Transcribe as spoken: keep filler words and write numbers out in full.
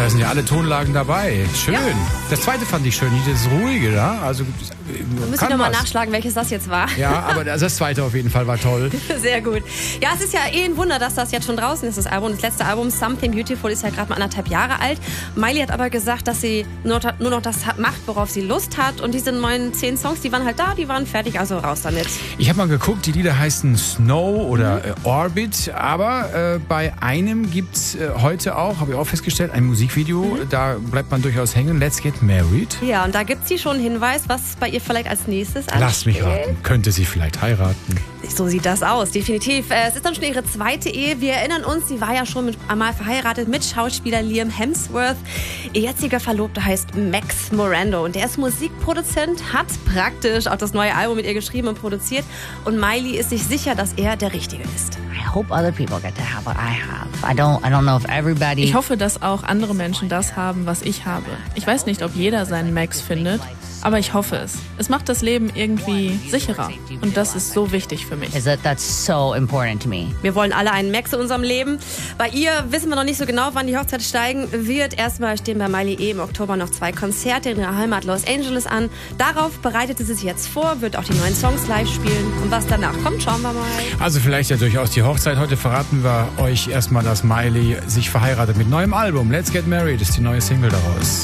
da sind ja alle Tonlagen dabei. Schön. Ja. Das zweite fand ich schön, das ruhige da. Also, da müssen wir nochmal nachschlagen, welches das jetzt war. Ja, aber das zweite auf jeden Fall war toll. Sehr gut. Ja, es ist ja eh ein Wunder, dass das jetzt schon draußen ist, das Album. Das letzte Album, Something Beautiful, ist ja gerade mal anderthalb Jahre alt. Miley hat aber gesagt, dass sie nur, nur noch das macht, worauf sie Lust hat. Und diese neuen zehn Songs, die waren halt da, die waren fertig, also raus damit. Ich habe mal geguckt, die Lieder heißen Snow oder mhm. äh, Orbit. Aber äh, bei einem gibt es äh, heute auch, habe ich auch festgestellt, ein Musikvideo. Mhm. Da bleibt man durchaus hängen. Let's Get Married. Ja, und da gibt sie schon einen Hinweis, was bei ihr vielleicht als nächstes ansteht. Lass mich raten. Könnte sie vielleicht heiraten? So sieht das aus, definitiv. Es ist dann schon ihre zweite Ehe. Wir erinnern uns, sie war ja schon mit, einmal verheiratet mit Schauspieler Liam Hemsworth. Ihr jetziger Verlobter heißt Max Morando und der ist Musikproduzent, hat praktisch auch das neue Album mit ihr geschrieben und produziert. Und Miley ist sich sicher, dass er der Richtige ist. I hope other people get to have what I have. I don't, I don't know if everybody... Ich hoffe, dass auch andere Menschen das haben, was ich habe. Ich weiß nicht, ob jeder seinen Max findet, aber ich hoffe es. Es macht das Leben irgendwie sicherer. Und das ist so wichtig für mich. Is that that's so important to me. Wir wollen alle einen Max in unserem Leben. Bei ihr wissen wir noch nicht so genau, wann die Hochzeit steigen wird. Erstmal stehen bei Miley eh im Oktober noch zwei Konzerte in ihrer Heimat Los Angeles an. Darauf bereitete sie sich jetzt vor, wird auch die neuen Songs live spielen. Und was danach kommt, schauen wir mal. Also vielleicht ja durchaus die Hochzeit. Heute verraten wir euch erstmal, dass Miley sich verheiratet mit neuem Album. Let's Get Married ist die neue Single daraus.